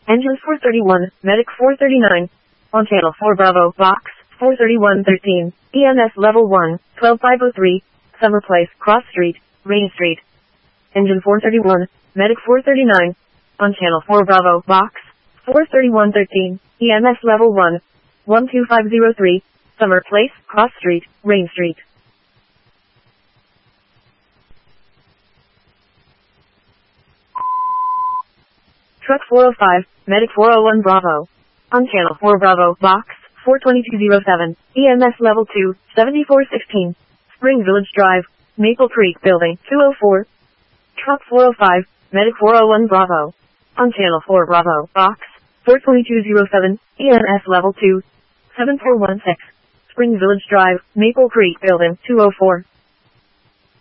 Engine 431, Medic 439. On channel 4 Bravo, box 43113. EMS level 1, 12503. Summer Place, Cross Street, Rainy Street. Engine 431, Medic 439. On channel 4 Bravo, box 43113. EMS level 1, 12503. Summer Place, Cross Street, Rain Street. Truck 405, Medic 401 Bravo. On channel 4 Bravo, box 42207. EMS level 2, 7416. Spring Village Drive, Maple Creek Building, 204. Truck 405, Medic 401 Bravo. On channel 4 Bravo, box 42207. EMS level 2, 7416. Spring Village Drive, Maple Creek Building, 204.